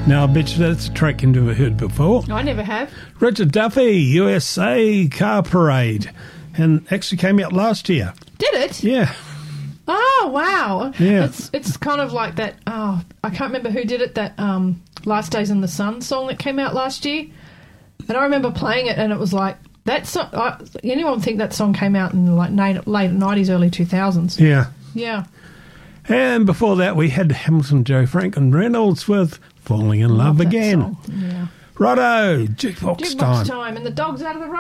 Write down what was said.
Now, I bet you that's a track you've never heard before. I never have. Richard Duffy, USA Car Parade. And actually came out last year. Did it? Yeah. Oh, wow. Yeah. It's kind of like that, I can't remember who did it, that Last Days in the Sun song that came out last year. And I remember playing it and it was like, that song, anyone would think that song came out in like late 90s, early 2000s. Yeah. Yeah. And before that, we had Hamilton, Joe Franklin Reynolds with Falling in Love that Again. song. Yeah. Righto, jukebox time. And the dog's out of the road.